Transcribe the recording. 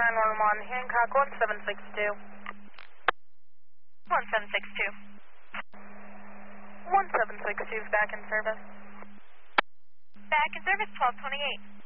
911, Hancock 1762. 1762. 1762 is back in service. Back in service, 1228.